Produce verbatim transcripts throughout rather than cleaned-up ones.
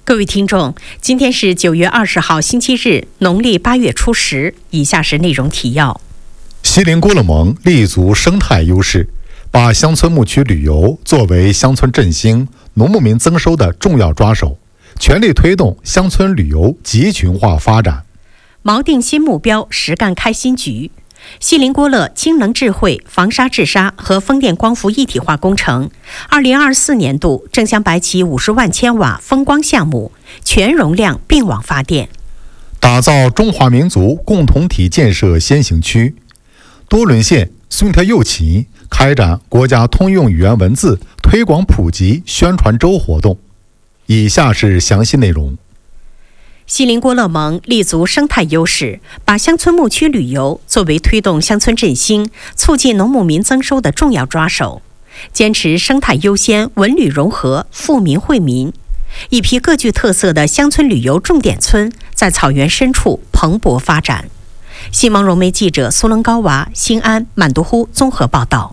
各位听众，今天是九月二十号，星期日，农历八月初十。以下是内容提要： 锡林郭勒盟立足生态优势，把乡村牧区旅游作为乡村振兴、农牧民增收的重要抓手，全力推动乡村旅游集群化发展。 锚定新目标，实干开新局。锡林郭勒氢能智慧防沙治沙和风电光伏一体化工程，二零二四年度正向白起五十万千瓦风光项目，全容量并网发电。 打造中华民族共同体建设先行区。多伦县松特右旗开展国家通用语言文字推广普及宣传周活动。以下是详细内容。 锡林郭勒盟立足生态优势，把乡村牧区旅游作为推动乡村振兴、促进农牧民增收的重要抓手，坚持生态优先、文旅融合、富民惠民。一批各具特色的乡村旅游重点村在草原深处蓬勃发展。新闻融媒记者苏伦高娃、新安、满都呼综合报道。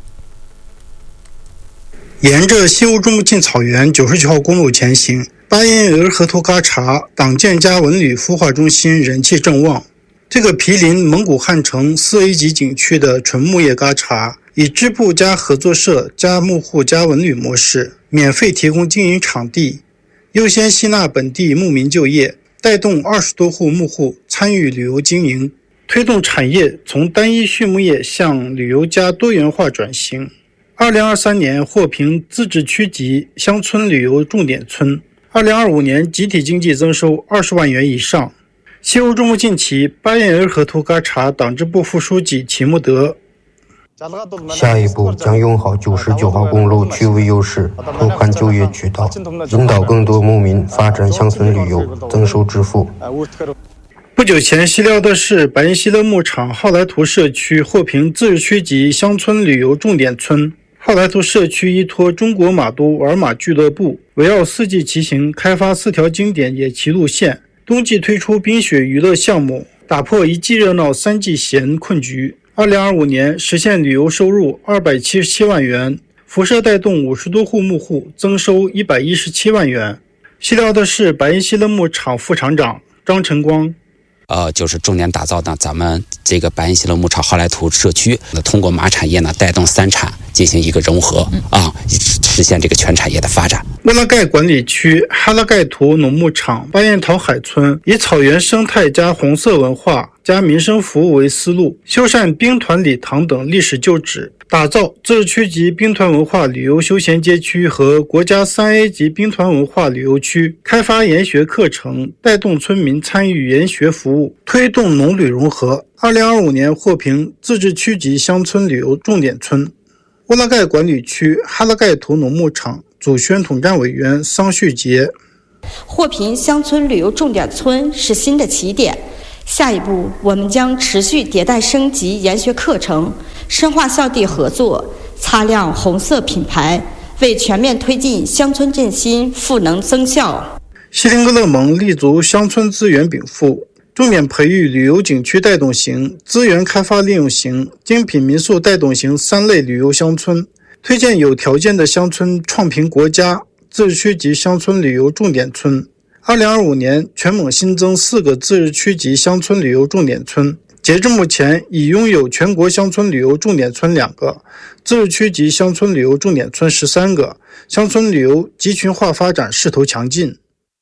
沿着西乌珠穆沁草原九十九号公路前行，巴彦额尔河图嘎察党建加文旅孵化中心人气正旺。这个毗邻蒙古汉城四 A 级景区的纯牧业嘎察，以支部加合作社加牧户加文旅模式，免费提供经营场地，优先吸纳本地牧民就业，带动二十多户牧户参与旅游经营，推动产业从单一畜牧业向旅游加多元化转型。二零二三年获评自治区级乡村旅游重点村，二零二五年集体经济增收二十万元以上。西乌珠穆沁旗巴彦额尔河图嘎察党支部副书记齐木德： 下一步将用好九十九号公路区位优势，拓宽就业渠道，引导更多牧民发展乡村旅游，增收致富。 不久前，西辽德市白音西勒牧场浩莱图社区获评自治区级乡村旅游重点村。浩莱图社区依托中国马都玩马俱乐部，围绕四季骑行开发四条经典野骑路线，冬季推出冰雪娱乐项目，打破一季热闹三季闲困局。二零二五年实现旅游收入二百七十七万元，辐射带动五十多户牧户增收一百一十七万元。西辽德市白音西勒牧场副厂长张晨光： 呃，就是重点打造呢，咱们这个白音西勒牧场浩莱图社区，通过马产业呢带动三产进行一个融合啊，实现这个全产业的发展。 乌拉盖管理区哈拉盖图农牧场巴彦陶海村以草原生态加红色文化加民生服务为思路，修缮兵团礼堂等历史旧址，打造自治区级兵团文化旅游休闲街区和国家三 A 级兵团文化旅游区，开发研学课程，带动村民参与研学服务，推动农旅融合。二零二五年获评自治区级乡村旅游重点村。乌拉盖管理区哈拉盖图农牧场组宣统战委员桑旭杰： 获评乡村旅游重点村是新的起点，下一步我们将持续迭代升级研学课程，深化校地合作，擦亮红色品牌，为全面推进乡村振兴赋能增效。 锡林郭勒盟立足乡村资源禀赋，重点培育旅游景区带动型、资源开发利用型、精品民宿带动型三类旅游乡村，推荐有条件的乡村创评国家自治区级乡村旅游重点村。二零二五年，全蒙新增四个自治区级乡村旅游重点村，截至目前已拥有全国乡村旅游重点村两个，自治区级乡村旅游重点村十三个，乡村旅游集群化发展势头强劲。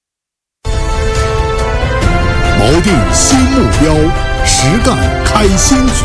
锚定新目标，实干开新局。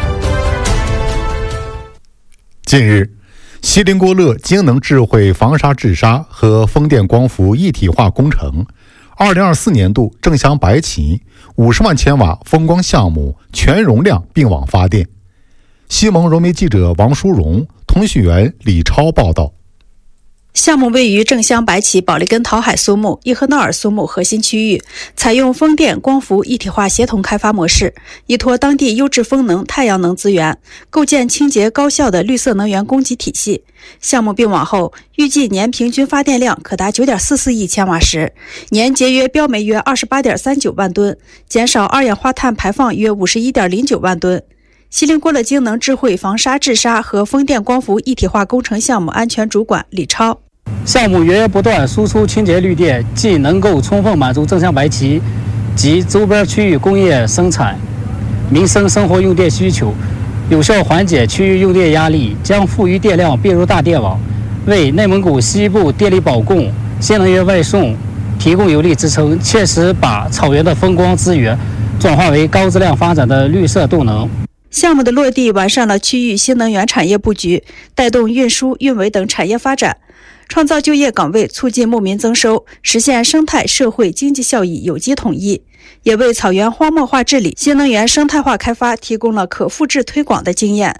近日，锡林郭勒氢能智慧防沙治沙和风电光伏一体化工程二零二四年度正向白起五十万千瓦风光项目全容量并网发电。西蒙融媒记者王淑荣、通讯员李超报道。 项目位于正乡白起保利根陶海苏木、伊赫纳尔苏木核心区域，采用风电、光伏一体化协同开发模式，依托当地优质风能、太阳能资源，构建清洁高效的绿色能源供给体系。项目并网后，预计年平均发电量可达 九点四四亿千瓦时，年节约标煤约 二十八点三九万吨，减少二氧化碳排放约 五十一点零九万吨。锡林郭勒氢能智慧防沙治沙和风电光伏一体化工程项目安全主管李超： 项目源源不断输出清洁绿电，既能够充分满足正乡白旗及周边区域工业生产、民生生活用电需求，有效缓解区域用电压力，将富余电量并入大电网，为内蒙古西部电力保供、新能源外送提供有力支撑，切实把草原的风光资源转化为高质量发展的绿色动能。 项目的落地完善了区域新能源产业布局，带动运输、运维等产业发展，创造就业岗位，促进牧民增收，实现生态社会经济效益有机统一，也为草原荒漠化治理、新能源生态化开发提供了可复制推广的经验。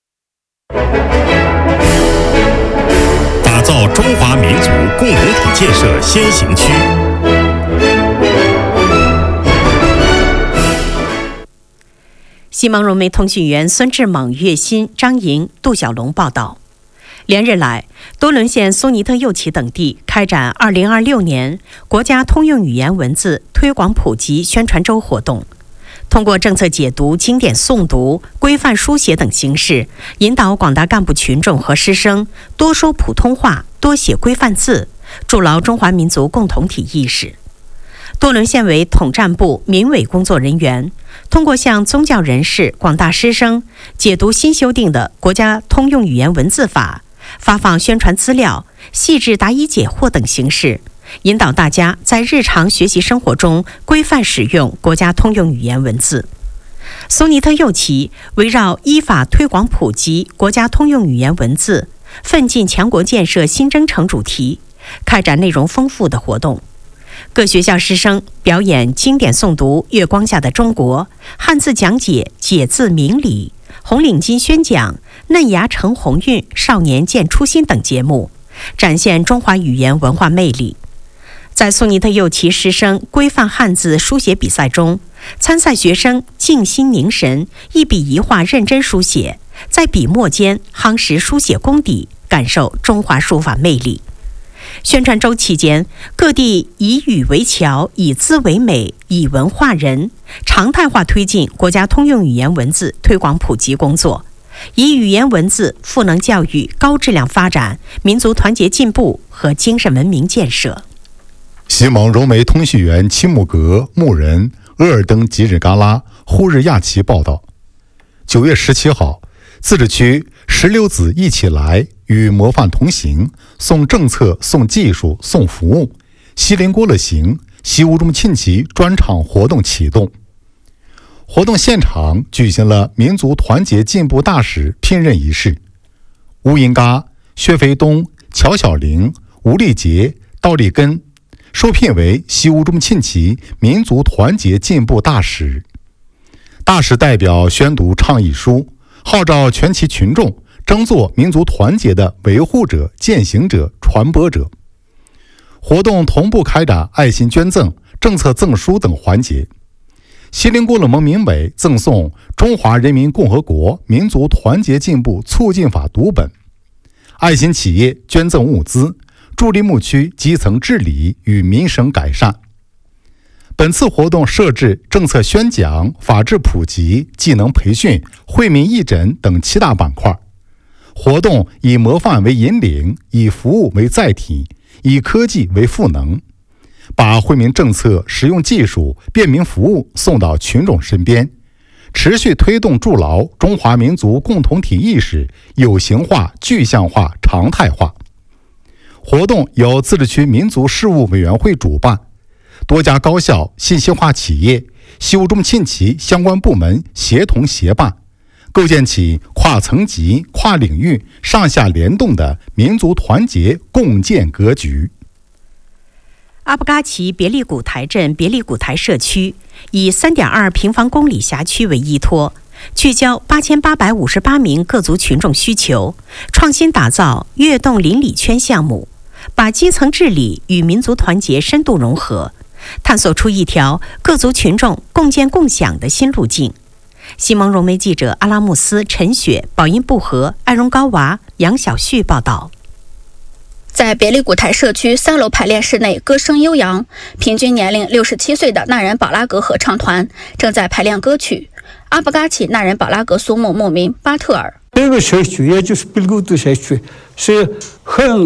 打造中华民族共同体建设先行区。 西蒙融媒通讯员孙志猛、岳鑫、张莹、杜小龙报道。连日来，多伦县苏尼特右旗等地开展二零二六年国家通用语言文字推广普及宣传周活动，通过政策解读、经典诵读、规范书写等形式，引导广大干部群众和师生多说普通话、多写规范字，筑牢中华民族共同体意识。多伦县委统战部民委工作人员通过向宗教人士、广大师生解读新修订的国家通用语言文字法，发放宣传资料、细致答疑解惑等形式，引导大家在日常学习生活中规范使用国家通用语言文字。苏尼特右旗围绕依法推广普及国家通用语言文字，奋进强国建设新征程主题，开展内容丰富的活动。各学校师生表演经典诵读《月光下的中国》、汉字讲解解字明理、红领巾宣讲、嫩芽成红韵、少年见初心等节目，展现中华语言文化魅力。在苏尼特右旗师生规范汉字书写比赛中，参赛学生静心凝神，一笔一画认真书写，在笔墨间夯实书写功底，感受中华书法魅力。宣传周期间，各地以语为桥，以字为美，以文化人，常态化推进国家通用语言文字推广普及工作，以语言文字赋能教育高质量发展、民族团结进步和精神文明建设。 西蒙融媒通讯员青木格、牧人、额尔登吉日嘎拉、呼日亚旗报道。九月十七号，自治区石榴籽一起来与模范同行，送政策、送技术、送服务，锡林郭勒行西乌中沁旗专场活动启动。活动现场举行了民族团结进步大使聘任仪式，吴银嘎、薛飞东、乔小玲、吴立杰、道立根受聘为西乌中沁旗民族团结进步大使。大使代表宣读倡议书，号召全旗群众争做民族团结的维护者、践行者、传播者。活动同步开展爱心捐赠、政策赠书等环节。锡林郭勒盟民委赠送《中华人民共和国民族团结进步促进法》读本，爱心企业捐赠物资，助力牧区基层治理与民生改善。本次活动设置政策宣讲、法治普及、技能培训、惠民义诊等七大板块。活动以模范为引领，以服务为载体，以科技为赋能，把惠民政策、实用技术、便民服务送到群众身边，持续推动筑牢中华民族共同体意识有形化、具象化、常态化。活动由自治区民族事务委员会主办，多家高校、信息化企业、西乌中沁旗相关部门协同协办，构建起跨层级、跨领域、上下联动的民族团结共建格局。 阿布嘎旗别利古台镇别利古台社区以 三点二平方公里辖区为依托，聚焦八千八百五十八名各族群众需求，创新打造跃动邻里圈项目，把基层治理与民族团结深度融合，探索出一条各族群众共建共享的新路径。西蒙融媒记者阿拉木斯、陈雪、宝音布和、艾荣高娃、杨小旭报道。 在别利古台社区三楼排练室内，歌声悠扬，平均年龄六十七岁的纳人宝拉格合唱团正在排练歌曲《阿布嘎旗纳人宝拉格苏木牧民巴特尔》。 这个社区也就是别利古台社区是很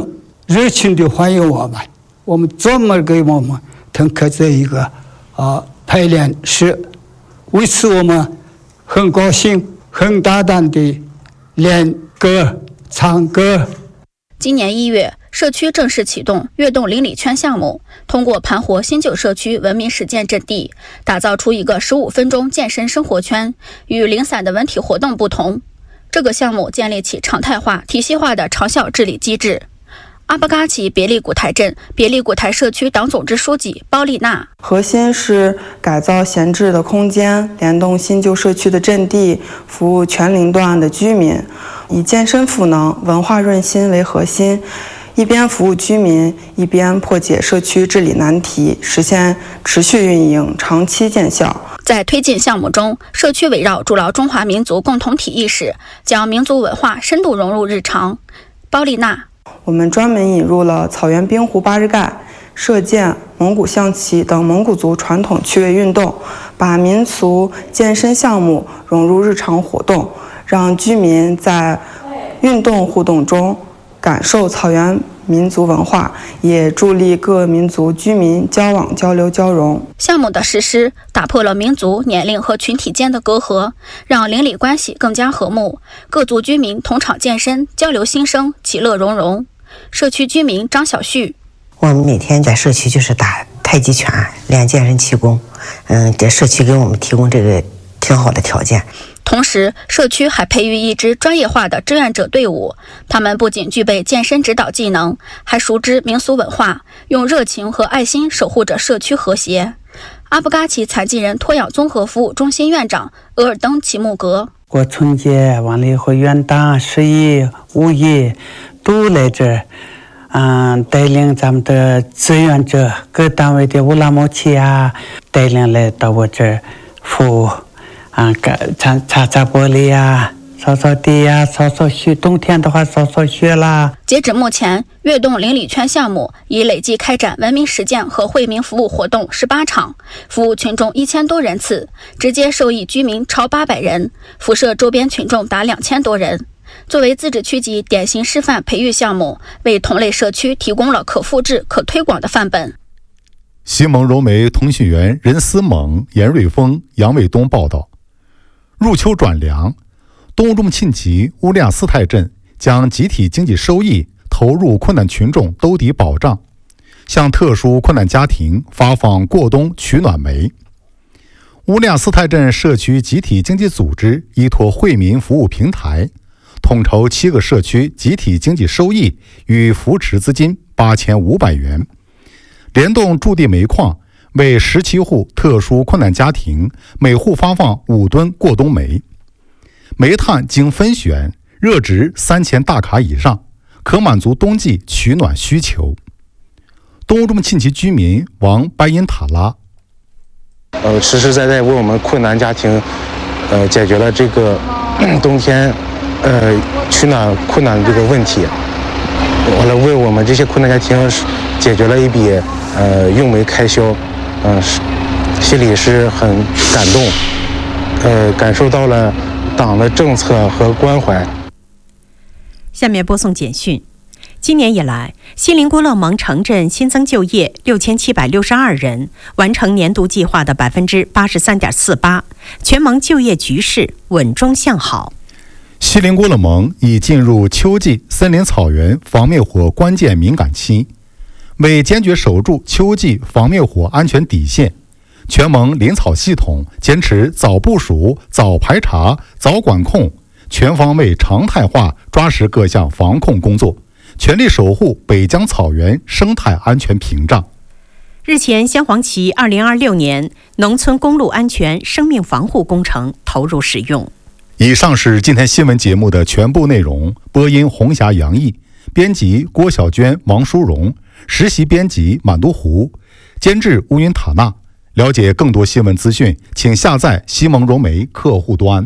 热情的欢迎我们，我们专门给我们腾开这一个啊排练室，为此我们很高兴，很大胆的练歌唱歌。 今年一月，社区正式启动跃动邻里圈项目，通过盘活新旧社区文明实践阵地，打造出一个十五分钟健身生活圈。与零散的文体活动不同，这个项目建立起常态化、体系化的长效治理机制。阿巴嘎奇别利古台镇别利古台社区党总支书记包丽娜： 核心是改造闲置的空间，联动新旧社区的阵地，服务全龄段的居民，以健身赋能、文化润心为核心，一边服务居民，一边破解社区治理难题，实现持续运营、长期见效。 在推进项目中，社区围绕筑牢中华民族共同体意识，将民族文化深度融入日常。包丽娜： 我们专门引入了草原冰壶八日盖、射箭、蒙古象棋等蒙古族传统趣味运动，把民俗健身项目融入日常活动，让居民在运动互动中感受草原民族文化，也助力各民族居民交往、交流、交融。 项目的实施打破了民族、年龄和群体间的隔阂，让邻里关系更加和睦，各族居民同场健身、交流心声，其乐融融。社区居民张小旭： 我们每天在社区就是打太极拳、练健身气功，嗯，这社区给我们提供这个挺好的条件。 同时，社区还培育一支专业化的志愿者队伍，他们不仅具备健身指导技能，还熟知民俗文化，用热情和爱心守护着社区和谐。阿布嘎奇残疾人托养综合服务中心院长额尔登齐木格： 过春节完了以后，元旦、十一、五一都来这儿，嗯，带领咱们的志愿者、各单位的乌拉木齐啊，带领来到我这儿服务。啊，擦擦擦玻璃呀，扫扫地呀，扫扫雪。冬天的话，扫扫雪啦。 截止目前，跃动邻里圈项目已累计开展文明实践和惠民服务活动十八场，服务群众一千多人次，直接受益居民超八百人，辐射周边群众达两千多人。作为自治区级典型示范培育项目，为同类社区提供了可复制、可推广的范本。 西蒙柔媒通讯员任思猛、严瑞峰、杨卫东报道。入秋转凉，东中沁旗乌利亚斯泰镇将集体经济收益投入困难群众兜底保障，向特殊困难家庭发放过冬取暖煤。乌利亚斯泰镇社区集体经济组织依托惠民服务平台，统筹七个社区集体经济收益与扶持资金八千五百元，联动驻地煤矿，为十七户特殊困难家庭每户发放五吨过冬煤，煤炭经分选，热值三千大卡以上，可满足冬季取暖需求。东中沁旗居民王白因塔拉： 呃，实实在在为我们困难家庭，呃，解决了这个冬天，呃，取暖困难这个问题。完了，为我们这些困难家庭解决了一笔呃用煤开销。嗯、呃，心里是很感动，呃，感受到了党的政策和关怀。 下面播送简讯。今年以来，锡林郭勒盟城镇新增就业六千七百六十二人，完成年度计划的百分之八十三点四八，全盟就业局势稳中向好。 锡林郭勒盟已进入秋季森林草原防灭火关键敏感期。为坚决守住秋季防灭火安全底线，全盟林草系统坚持早部署、早排查、早管控，全方位常态化抓实各项防控工作，全力守护北疆草原生态安全屏障。 日前，镶黄旗二零二六年农村公路安全生命防护工程投入使用。 以上是今天新闻节目的全部内容。播音红霞、杨毅，编辑郭小娟、王淑荣，实习编辑满都湖，监制乌云塔纳。了解更多新闻资讯，请下载西蒙融媒客户端。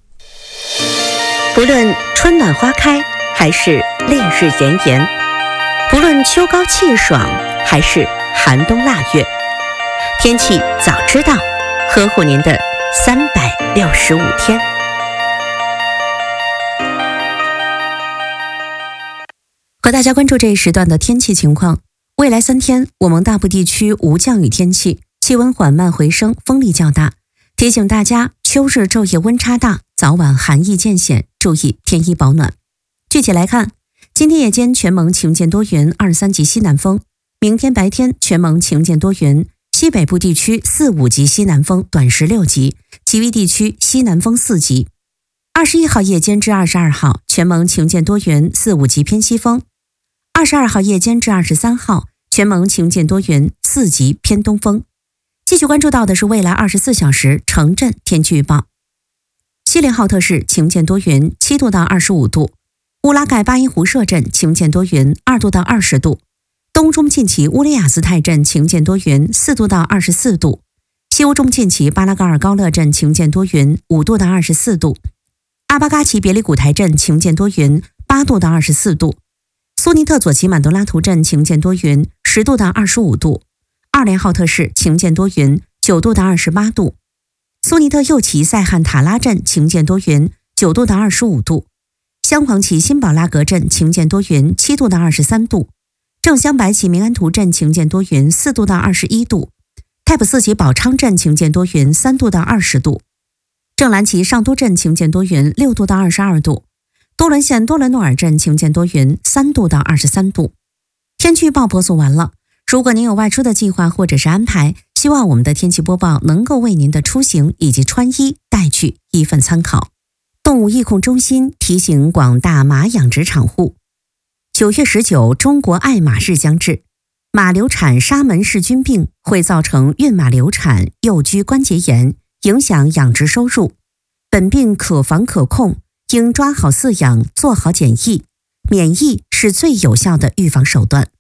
不论春暖花开还是烈日炎炎，不论秋高气爽还是寒冬腊月，天气早知道，呵护您的三百六十五天。 和大家关注这一时段的天气情况。未来三天，我们大部地区无降雨天气，气温缓慢回升，风力较大。提醒大家，秋日昼夜温差大，早晚寒意渐显，注意添衣保暖。具体来看，今天夜间全蒙晴见多云，二十三级西南风；明天白天全蒙晴见多云，西北部地区四五级西南风，短时六级，其余地区西南风四级。二十一号夜间至二十二号，全蒙晴见多云，四五级偏西风；二十二号夜间至二十三号，全蒙晴见多云，四级偏东风。继续关注到的是未来二十四小时城镇天气预报。锡林浩特市晴见多云，七度到二十五度；乌拉盖巴音湖社镇晴见多云，二度到二十度；东中近旗乌里雅斯泰镇晴见多云，四度到二十四度；西乌中近旗巴拉嘎尔高勒镇晴见多云，五度到二十四度；阿巴嘎奇别里古台镇晴见多云，八度到二十四度；苏尼特左旗满多拉图镇晴见多云，十度到二十五度；二连浩特市晴见多云，九度到二十八度；苏尼特右旗塞汉塔拉镇晴见多云，九度到二十五度；镶黄旗新宝拉格镇晴见多云，七度到二十三度；正镶白旗明安图镇晴见多云，四度到二十一度；太普寺旗宝昌镇晴见多云，三度到二十度；正蓝旗上都镇晴见多云，六度到二十二度；多伦县多伦诺尔镇晴见多云，三度到二十三度。天气预报播送完了。如果您有外出的计划或者是安排，希望我们的天气播报能够为您的出行以及穿衣带去一份参考。动物疫控中心提醒广大马养殖场户，九月十九中国爱马日将至，马流产沙门氏菌病会造成孕马流产、幼居关节炎，影响养殖收入。本病可防可控，应抓好饲养，做好检疫，免疫是最有效的预防手段。